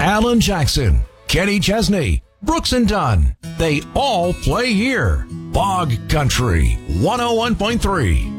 Alan Jackson, Kenny Chesney, Brooks and Dunn. They all play here. Bog Country 101.3.